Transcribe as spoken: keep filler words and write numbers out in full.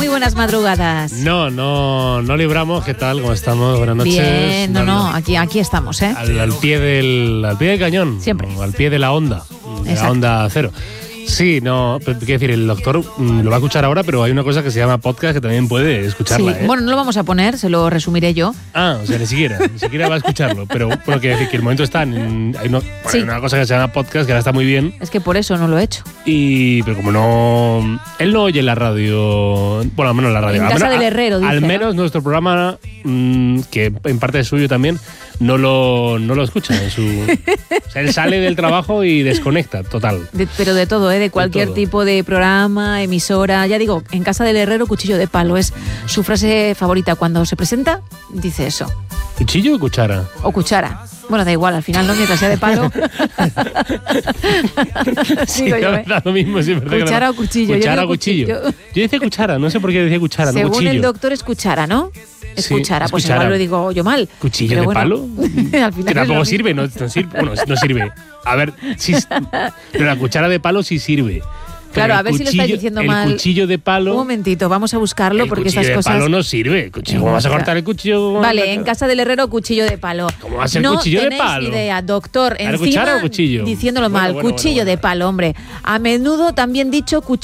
Muy buenas madrugadas. No, no, no libramos. ¿Qué tal? ¿Cómo estamos? Buenas noches. Bien, no, no, aquí, aquí estamos, ¿eh? Al, al pie del, al pie del cañón. Siempre. Al pie de la onda. De Exacto. la onda cero. Sí, no, pero quiero decir, el doctor mm, lo va a escuchar ahora, pero hay una cosa que se llama podcast que también puede escucharla, Sí. ¿eh? Bueno, no lo vamos a poner, se lo resumiré yo. Ah, o sea, ni siquiera, ni siquiera va a escucharlo. Pero bueno, quiero decir que el momento está en. Hay, no, bueno, Sí. hay una cosa que se llama podcast que ahora está muy bien. Es que por eso no lo he hecho. Y, pero como no. Él no oye la radio. Bueno, al menos la radio. En al casa menos, del herrero, dice, Al ¿no? menos nuestro programa, mmm, que en parte es suyo también, no lo, no lo escucha. En su, o sea, él sale del trabajo y desconecta, total. De- pero de todo, ¿eh? De cualquier todo. tipo de programa, emisora. Ya digo, en casa del herrero, cuchillo de palo. Es su frase favorita. Cuando se presenta, dice eso. ¿Cuchillo o cuchara? O cuchara. Bueno, da igual, al final, ¿no? Mientras sea de palo. Sí, Digo yo, da- ¿eh? da lo mismo, sí, es verdad que Cuchara da- o cuchillo, yo Cuchara digo o cuchillo. cuchillo. Yo decía cuchara, no sé por qué decía cuchara, no Según cuchillo. el doctor es cuchara, ¿no? Es Sí, cuchara, es pues cuchara. igual lo digo yo mal. ¿Cuchillo Pero de bueno, palo? al final Que es lo tampoco mismo. sirve, no, no sirve. Bueno, no sirve. A ver, sí, pero la cuchara de palo sí sirve. Pero Claro, el a ver si lo estáis cuchillo- diciendo el mal. cuchillo de palo. Un momentito, vamos a buscarlo el porque cuchillo estas de cosas. palo no sirve. Cuchillo, ¿cómo vas a cortar el cuchillo? Vale, en casa del herrero, cuchillo de palo. ¿Cómo va a ser no cuchillo de tenéis palo? idea, doctor. ¿Ahora Encima, cuchara o cuchillo? diciéndolo Bueno, mal, bueno, cuchillo bueno, de bueno. palo, hombre. A menudo también dicho cuchillo